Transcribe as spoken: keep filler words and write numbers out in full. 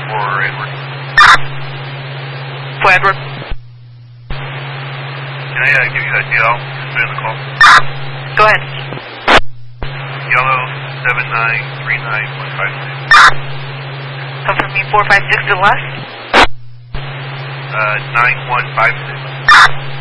for Edward. For Edward. Can I uh, give you that D L? Just in the call. Go ahead. Yellow seven nine three nine one five six. Come from me four five six to the last. Uh, nine one five six.